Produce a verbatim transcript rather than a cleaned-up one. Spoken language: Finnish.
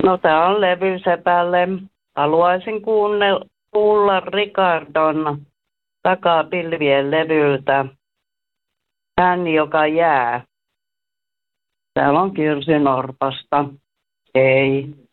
No tää on levysepälle. Haluaisin kuunnella, kuulla Ricardon Takapilvien levyltä Hän, joka jää. Täällä on Kirsi Norpasta. Ei.